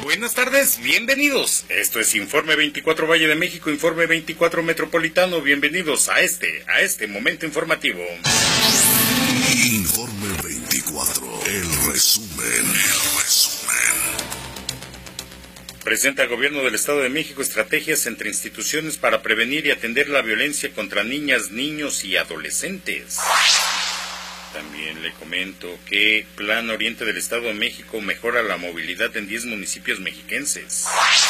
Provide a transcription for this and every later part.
Buenas tardes, bienvenidos. Esto es Informe 24 Valle de México, Informe 24 Metropolitano. Bienvenidos a este momento informativo. Informe 24, el resumen. Presenta el Gobierno del Estado de México estrategias entre instituciones para prevenir y atender la violencia contra niñas, niños y adolescentes. También le comento que Plan Oriente del Estado de México mejora la movilidad en 10 municipios mexiquenses.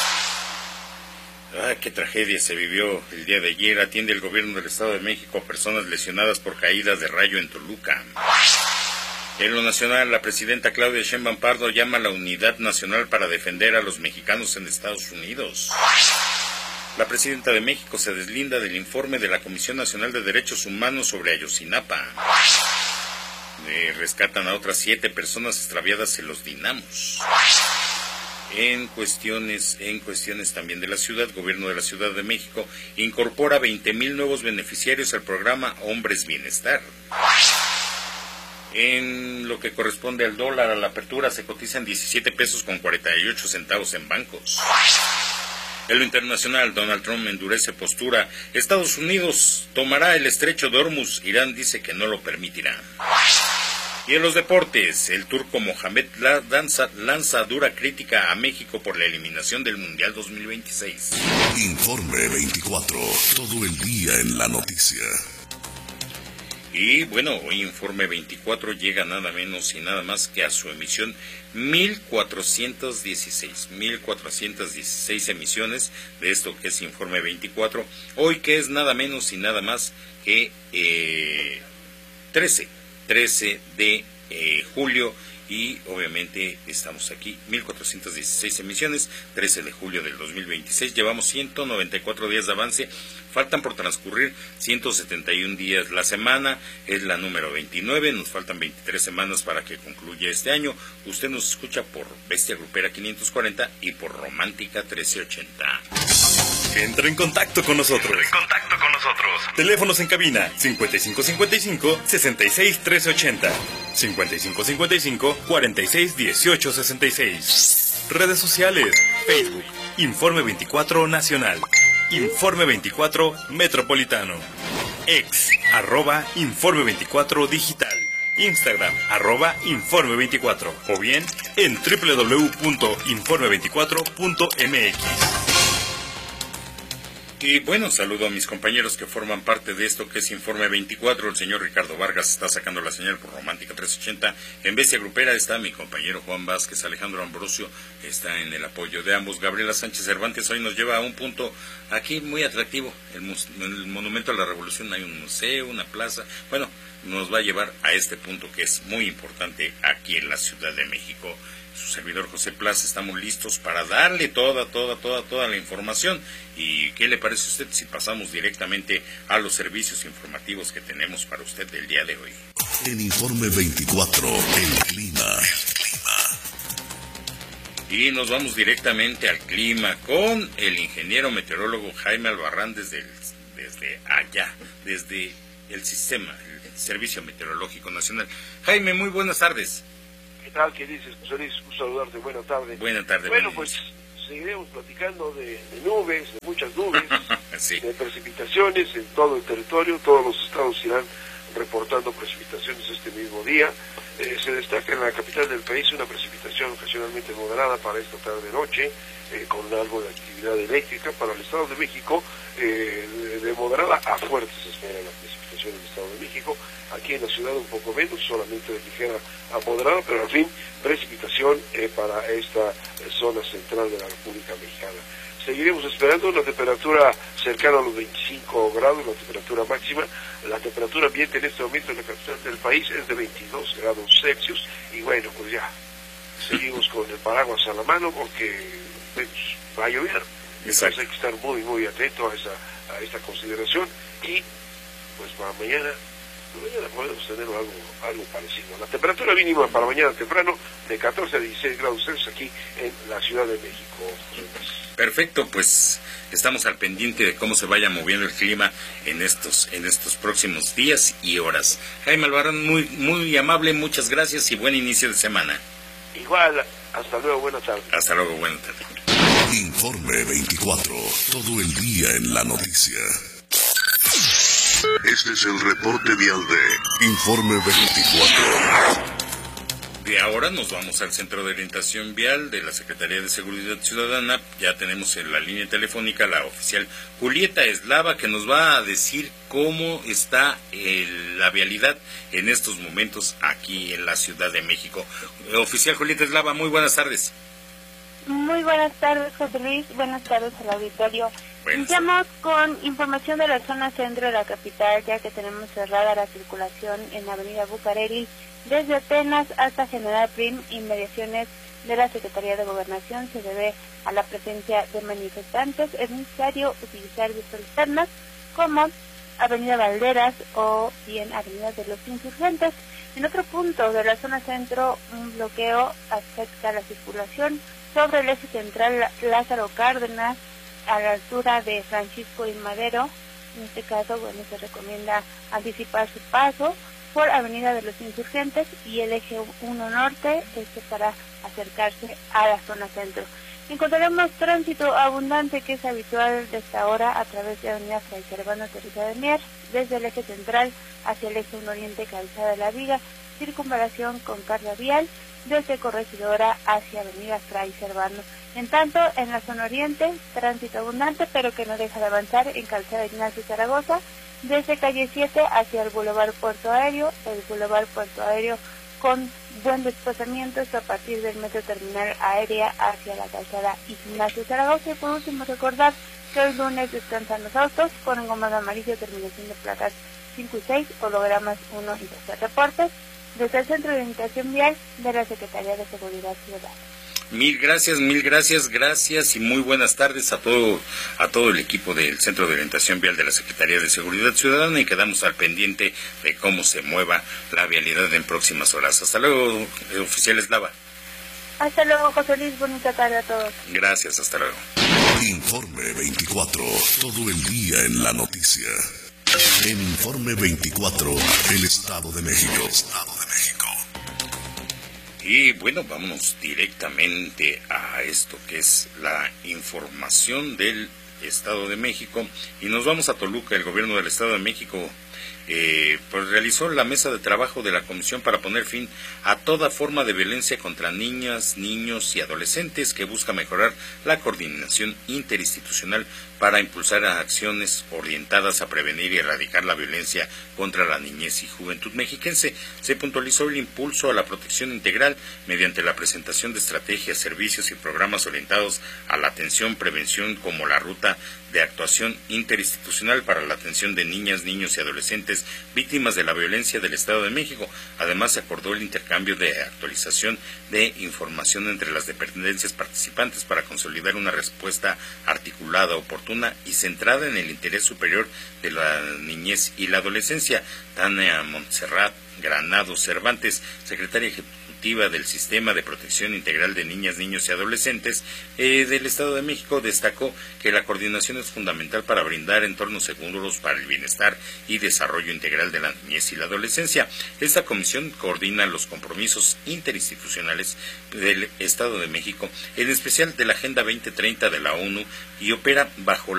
Qué tragedia se vivió el día de ayer. Atiende el Gobierno del Estado de México a personas lesionadas por caídas de rayo en Toluca. En lo nacional, la presidenta Claudia Sheinbaum Pardo llama a la unidad nacional para defender a los mexicanos en Estados Unidos. La presidenta de México se deslinda del informe de la Comisión Nacional de Derechos Humanos sobre Ayotzinapa. Rescatan a otras 7 personas extraviadas en los dinamos. En cuestiones también de la ciudad, Gobierno de la Ciudad de México incorpora 20,000 nuevos beneficiarios al programa Hombres Bienestar. En lo que corresponde al dólar, a la apertura se cotizan 17 pesos con 48 centavos en bancos. En lo internacional, Donald Trump endurece postura. Estados Unidos tomará el estrecho de Hormuz. Irán dice que no lo permitirá. Y en los deportes, el turco Mohamed lanza dura crítica a México por la eliminación del Mundial 2026. Informe 24, todo el día en la noticia. Y bueno, hoy Informe 24 llega nada menos y nada más que a su emisión 1416 emisiones de esto que es Informe 24. Hoy que es nada menos y nada más que 13 de julio, y obviamente estamos aquí, 1416 emisiones, 13 de julio del 2026, llevamos 194 días de avance, faltan por transcurrir 171 días, la semana es la número 29, nos faltan 23 semanas para que concluya este año. Usted nos escucha por Bestia Grupera 540 y por Romántica 1380. Entra en contacto con nosotros. Teléfonos en cabina 5555-661380, 5555-461866. Redes sociales, Facebook, Informe 24 Nacional, Informe 24 Metropolitano, Ex, @Informe 24 Digital, Instagram, @Informe24, o bien en www.informe24.mx. Y bueno, saludo a mis compañeros que forman parte de esto que es Informe 24. El señor Ricardo Vargas está sacando la señal por Romántica 1380. En Bestia Grupera está mi compañero Juan Vázquez. Alejandro Ambrosio está en el apoyo de ambos. Gabriela Sánchez Cervantes hoy nos lleva a un punto aquí muy atractivo. El Monumento a la Revolución, hay un museo, una plaza. Bueno, nos va a llevar a este punto que es muy importante aquí en la Ciudad de México. Su servidor José Plaza, estamos listos para darle toda la información. ¿Y qué le parece a usted si pasamos directamente a los servicios informativos que tenemos para usted del día de hoy? En Informe 24, el clima. Y nos vamos directamente al clima con el ingeniero meteorólogo Jaime Albarrán desde el sistema, el Servicio Meteorológico Nacional. Jaime, muy buenas tardes. ¿Qué tal? ¿Qué dices, José Luis? Un saludarte, buena tarde. Buena tarde. Bueno, pues seguiremos platicando de nubes, de muchas nubes, sí, de precipitaciones en todo el territorio. Todos los estados irán reportando precipitaciones este mismo día. Se destaca en la capital del país una precipitación ocasionalmente moderada para esta tarde-noche, con algo de actividad eléctrica. Para el Estado de México, de moderada a fuerte se espera la precipitación en el Estado de México. Aquí en la ciudad un poco menos, solamente de ligera a moderada, pero al fin precipitación para esta zona central de la República Mexicana. Seguiremos esperando una temperatura cercana a los 25 grados, la temperatura máxima. La temperatura ambiente en este momento en la capital del país es de 22 grados Celsius, y bueno, pues ya seguimos con el paraguas a la mano porque pues, va a llover. Entonces hay que estar muy atento a esta consideración, y pues para mañana podemos tener algo parecido. La temperatura mínima para mañana temprano de 14 a 16 grados Celsius aquí en la Ciudad de México. Perfecto, pues estamos al pendiente de cómo se vaya moviendo el clima en estos próximos días y horas. Jaime Albarrán, muy amable, muchas gracias y buen inicio de semana. Igual, hasta luego, buenas tardes. Hasta luego, buenas tardes. Informe 24, todo el día en la noticia. Este es el reporte vial de Informe 24. De ahora nos vamos al Centro de Orientación Vial de la Secretaría de Seguridad Ciudadana. Ya tenemos en la línea telefónica la oficial Julieta Eslava, que nos va a decir cómo está la vialidad en estos momentos aquí en la Ciudad de México. Oficial Julieta Eslava, muy buenas tardes. Muy buenas tardes, José Luis. Buenas tardes al auditorio. Iniciamos con información de la zona centro de la capital, ya que tenemos cerrada la circulación en la avenida Bucareli, desde Atenas hasta General Prim, inmediaciones de la Secretaría de Gobernación. Se debe a la presencia de manifestantes. Es necesario utilizar vías alternas como Avenida Valderas o bien Avenida de los Insurgentes. En otro punto de la zona centro, un bloqueo afecta la circulación sobre el eje central Lázaro Cárdenas, a la altura de Francisco y Madero. En este caso, se recomienda anticipar su paso por Avenida de los Insurgentes y el eje 1 norte, para acercarse a la zona centro. Encontraremos tránsito abundante, que es habitual de esta hora a través de Avenida Fray Servando Teresa de Mier, desde el eje central hacia el eje 1 oriente Calzada de la Viga, circunvalación con carga vial, desde Corregidora hacia Avenida Fray Servando. En tanto, en la zona oriente, tránsito abundante, pero que no deja de avanzar en Calzada Ignacio Zaragoza, desde calle 7 hacia el Boulevard Puerto Aéreo, el Boulevard Puerto Aéreo con buen desplazamiento a partir del metro terminal aérea hacia la Calzada Ignacio Zaragoza. Y por último, recordar que hoy lunes descansan los autos con engomado amarillo, terminación de placas 5 y 6, hologramas 1 y 2. Reportes desde el Centro de Orientación Vial de la Secretaría de Seguridad Ciudadana. Mil gracias y muy buenas tardes a todo el equipo del Centro de Orientación Vial de la Secretaría de Seguridad Ciudadana, y quedamos al pendiente de cómo se mueva la vialidad en próximas horas. Hasta luego, oficial Eslava. Hasta luego, José Luis, bonita tarde a todos. Gracias, hasta luego. Informe 24, todo el día en la noticia. En Informe 24, el Estado de México. Y bueno, vámonos directamente a esto que es la información del Estado de México, y nos vamos a Toluca. El gobierno del Estado de México pues realizó la mesa de trabajo de la Comisión para poner fin a toda forma de violencia contra niñas, niños y adolescentes, que busca mejorar la coordinación interinstitucional para impulsar acciones orientadas a prevenir y erradicar la violencia contra la niñez y juventud mexiquense. Se puntualizó el impulso a la protección integral mediante la presentación de estrategias, servicios y programas orientados a la atención, prevención, como la ruta de actuación interinstitucional para la atención de niñas, niños y adolescentes víctimas de la violencia del Estado de México. Además, se acordó el intercambio de actualización de información entre las dependencias participantes para consolidar una respuesta articulada, oportuna y centrada en el interés superior de la niñez y la adolescencia. Tania Montserrat Granados Cervantes, secretaria ejecutiva del Sistema de Protección Integral de Niñas, Niños y Adolescentes del Estado de México, destacó que la coordinación es fundamental para brindar entornos seguros para el bienestar y desarrollo integral de la niñez y la adolescencia. Esta comisión coordina los compromisos interinstitucionales del Estado de México, en especial de la Agenda 2030 de la ONU, y opera bajo